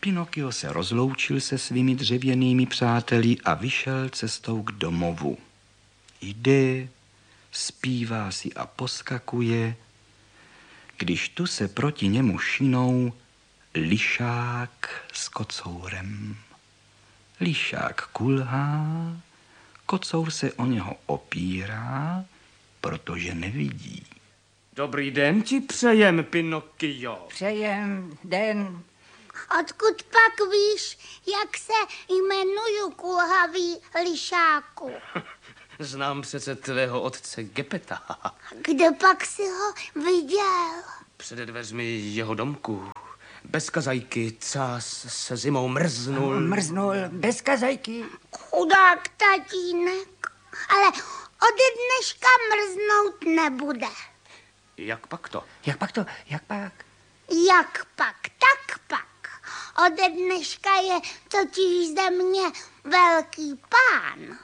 Pinokio se rozloučil se svými dřevěnými přáteli a vyšel cestou k domovu. Jde, zpívá si a poskakuje, když tu se proti němu šinou lišák s kocourem. Lišák kulhá, kocour se o něho opírá, protože nevidí. Dobrý den ti přejem, Pinokio. Přejem den. Odkud pak víš, jak se jmenuju, kulhavý lišáku? Znám přece tvého otce Gepeta. Kde pak si ho viděl? Před dveřmi jeho domku. Bez kazajky, cas se zimou mrznul. Mrznul bez kazajky. Chudák tatínek. Ale ode dneška mrznout nebude. Jak pak to? Jak pak to? Jak pak? Jak pak, tak pak. Ode dneška je totiž ze mě velký pán.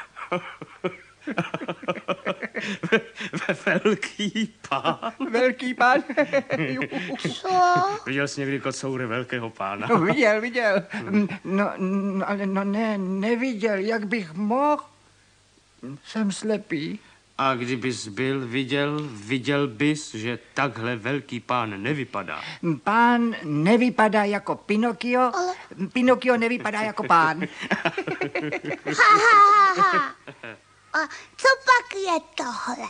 Velký pán? Velký pán. Co? Viděl jsi někdy kocoury velkého pána? No, viděl. No, ale neviděl, jak bych mohl. Jsem slepý. A kdybys byl viděl bys, že takhle velký pán nevypadá. Pán nevypadá jako Pinokio, Pinokio nevypadá jako pán. Ha. A co pak je tohle?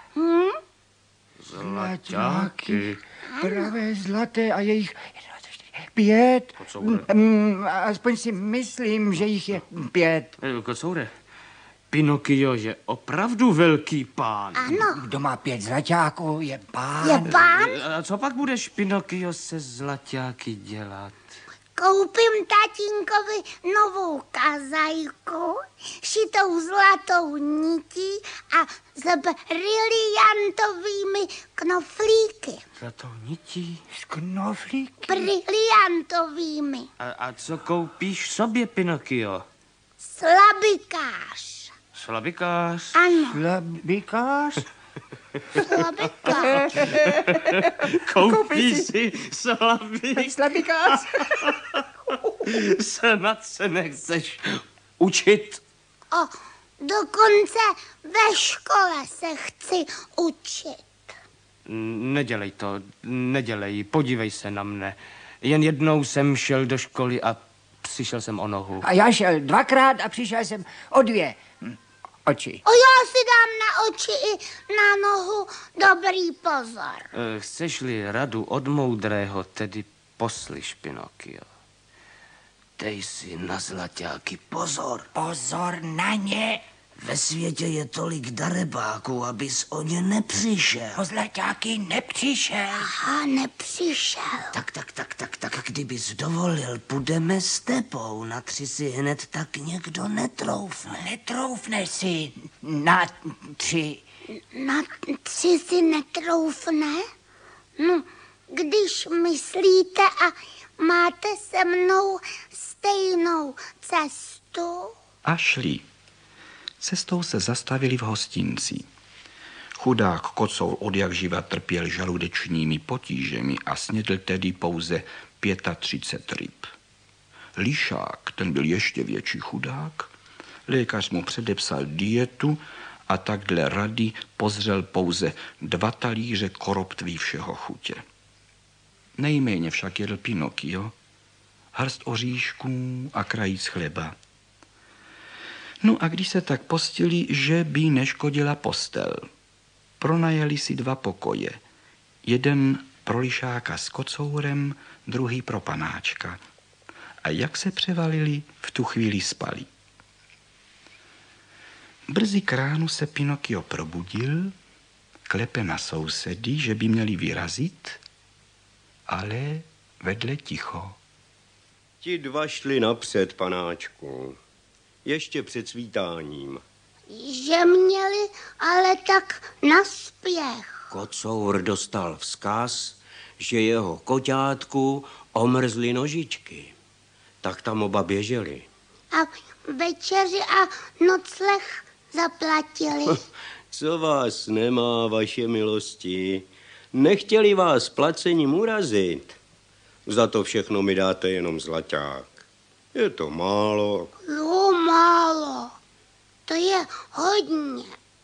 Zlaťáky. Pravé zlaté a jejich 5. Aspoň si myslím, že jich je 5. Kocoure, Pinokio je opravdu velký pán. Ano. Kdo má 5 zlaťáků, je pán. Je pán? A co pak budeš, Pinokio, se zlaťáky dělat? Koupím tatínkovi novou kazajku, šitou zlatou nití a s briliantovými knoflíky. Zlatou nití? S knoflíky? Briliantovými. A co koupíš sobě, Pinokio? Slabikář. Slabikář? Ano, Slabikář? slabikář. Koupíš si Slabikář? Snad se nechceš učit. Dokonce ve škole se chci učit. Nedělej, podívej se na mne. Jen jednou jsem šel do školy a přišel jsem o nohu. A já šel 2krát a přišel jsem o 2 oči. Já si dám na oči i na nohu dobrý pozor. Chceš-li radu od moudrého, tedy poslyš, Pinokio. Dej si na zlaťáky pozor. Pozor na ně. Ve světě je tolik darebáků, abys o ně nepřišel. O zlaťáky nepřišel. A nepřišel. Tak, kdybys dovolil, půjdeme s tebou. Na 3 si hned tak někdo netroufne. Netroufne si na 3. Na 3 si netroufne? No, když myslíte a máte se mnou stejnou cestu? A šli. Cestou se zastavili v hostinci. Chudák kocour odjakživa trpěl žaludečními potížemi a snědl tedy pouze 35 ryb. Lišák, ten byl ještě větší chudák. Lékař mu předepsal dietu a tak dle rady pozřel pouze 2 talíře koroptví všeho chutě. Nejméně však jedl Pinokio, hrst oříšků a krajíc chleba. No a když se tak postili, že by neškodila postel, pronajali si 2 pokoje. Jeden pro lišáka s kocourem, druhý pro panáčka. A jak se převalili, v tu chvíli spali. Brzy k ránu se Pinokio probudil, klepe na sousedy, že by měli vyrazit, ale vedle ticho. Ti 2 šli napřed, panáčku. Ještě před svítáním. Že měli ale tak naspěch. Kocour dostal vzkaz, že jeho koťátku omrzly nožičky. Tak tam oba běželi. A večeři a nocleh zaplatili. Co vás nemá, vaše milosti? Nechtěli vás placením urazit. Za to všechno mi dáte jenom zlaťák. Je to málo. Jo, málo. To je hodně.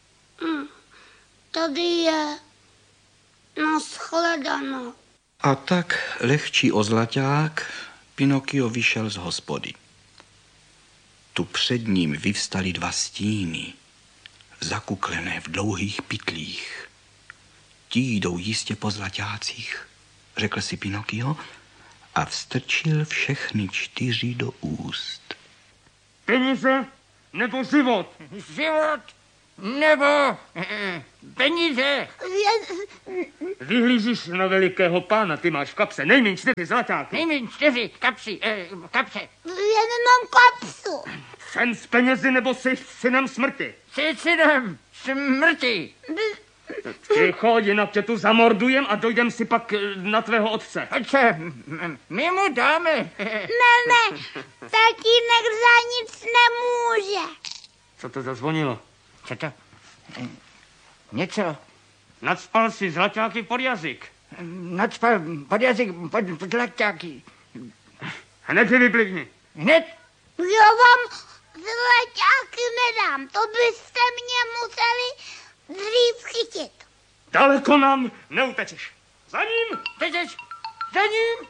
Tady je nashledanou. A tak lehčí o zlaťák Pinokio vyšel z hospody. Tu před ním vyvstaly dva stíny, zakuklené v dlouhých pytlích. Ti jdou jistě po zlaťácích, řekl si Pinokio a vstrčil všechny 4 do úst. Peníze nebo život? Život nebo peníze. Vyhlížíš na velikého pána, ty máš v kapse nejméně 4 zlaťáky. Nejméně 4 kapsy, kapse. Já nemám kapsu. Jsem s penězi nebo jsi synem smrti? Jsi synem smrti. Ticho, jinak tě tu zamordujem a dojdem si pak na tvého otce. Otče, my mu dáme. Ne, tatínek za nic nemůže. Co to zazvonilo? Co to? Něco. Nacpal si zlaťáky pod jazyk. Nacpal pod jazyk, pod zlaťáky. Hned je vyplivni. Hned? Já vám zlaťáky nedám. To byste mě museli dřív chytit. Daleko nám neutečeš. Za ním! Tečeš, za ním.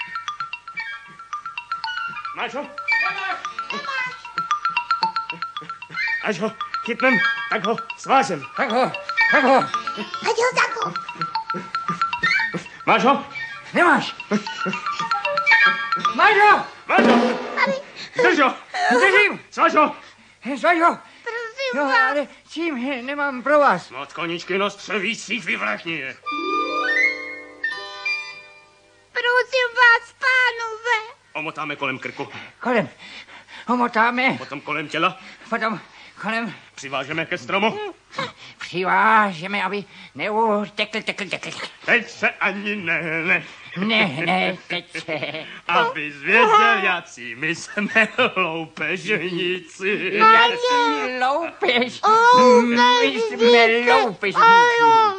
Máš ho? Až ho chytnem, tak ho svážem. Tak ho. Ať ho tako. Máš ho? Nemáš. Máš ho. Máš ho? Drž ho. Držím. Sváž ho. Svaž ho. Prosím Jo, vás. ale čím nemám pro vás. Moc koničky nos převících, vyvlekni je. Prosím vás, pánové. Omotáme kolem krku, Kolem. Omotáme. potom kolem těla, Potom kolem přivážeme ke stromu. přivážeme, aby neutekl. Teď se ani Ne, teď se. aby zvěděl, jací my jsme loupežníci. Jaký loupež. My jsme loupežníci. Ano,